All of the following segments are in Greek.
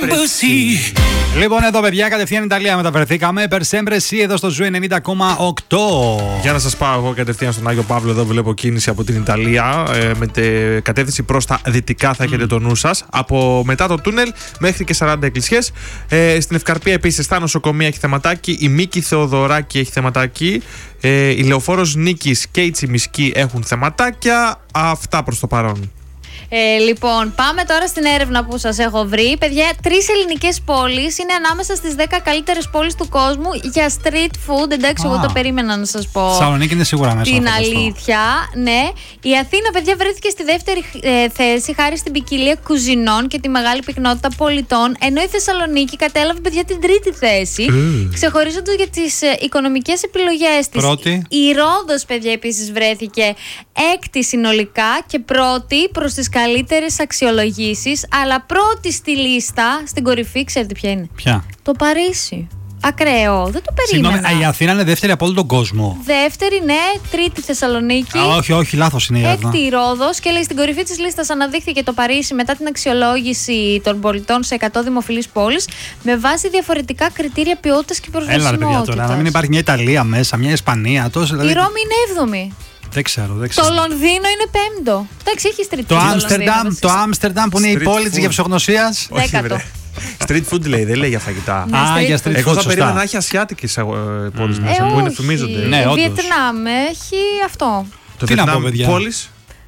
Λοιπόν, εδώ παιδιά, κατευθείαν Ιταλία μεταφερθήκαμε. Περσέμπρεση εδώ στο Ζου 90,8. Για να σας πάω εγώ κατευθείαν στον Άγιο Παύλο. Εδώ βλέπω κίνηση από την Ιταλία. Με κατεύθυνση προς τα δυτικά θα έχετε το νου σας. Από μετά το τούνελ μέχρι και 40 εκκλησιές. Στην Ευκαρπία επίσης τα νοσοκομεία έχει θεματάκι. Η Μίκη Θεοδωράκη έχει θεματάκι. Η Λεωφόρος Νίκης και η Τσιμισκή έχουν θεματάκια. Αυτά προς το παρόν. Λοιπόν, πάμε τώρα στην έρευνα που σας έχω βρει. Παιδιά, 3 ελληνικές πόλεις είναι ανάμεσα στις 10 καλύτερες πόλεις του κόσμου για street food. Εντάξει, εγώ το περίμενα να σας πω. Σαλονίκη είναι σίγουρα μέσα. Την αλήθεια, ναι. Η Αθήνα, παιδιά, βρέθηκε στη δεύτερη θέση χάρη στην ποικιλία κουζινών και τη μεγάλη πυκνότητα πολιτών. Ενώ η Θεσσαλονίκη κατέλαβε, παιδιά, την τρίτη θέση. Ξεχωρίζοντας για τις οικονομικές επιλογές της. Πρώτη. Η Ρόδος, παιδιά, επίσης βρέθηκε έκτη συνολικά και πρώτη προς τις καλύτερες αξιολογήσεις, αλλά πρώτη στη λίστα, στην κορυφή, ξέρετε ποια είναι? Ποια? Το Παρίσι. Ακραίο, δεν το περίμενα. Συγγνώμη, η Αθήνα είναι δεύτερη από όλο τον κόσμο. Δεύτερη, ναι, τρίτη Θεσσαλονίκη. Όχι, λάθος είναι η έρευνα. Έκτη Ρόδος και λέει στην κορυφή της λίστας αναδείχθηκε το Παρίσι μετά την αξιολόγηση των πολιτών σε 100 δημοφιλείς πόλεις με βάση διαφορετικά κριτήρια ποιότητας και προσβασιμότητας. Έλα ρε παιδιά τώρα, να μην υπάρχει μια Ιταλία μέσα, μια Ισπανία. Τόσο, δηλαδή... Η Ρώμη είναι 7η. Δεν ξέρω. Το Λονδίνο είναι 5ο. Εντάξει, έχει street food. Το Άμστερνταμ που είναι η πόλη της γευσογνωσίας. 10ο. Street food λέει, δεν λέει για φαγητά. Για street food. Εγώ θα περίμενα να έχει ασιάτικες πόλεις μέσα που είναι φημίζονται. Ναι, όντως. Βιετνάμ έχει αυτό. Το Τι να πω, Βιετνάμ παιδιά. πόλεις.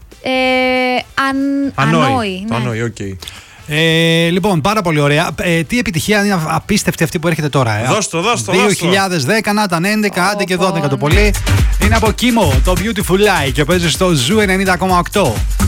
Ανόη. Το Ανόη, οκ. Λοιπόν, πάρα πολύ ωραία. Τι επιτυχία είναι απίστευτη αυτή που έρχεται τώρα. Δώσ' το. 2010, να ήταν 11, άντε και 12 το πολύ. Είναι από Κίμο, το Beautiful Lie και παίζει στο Ζου 90,8.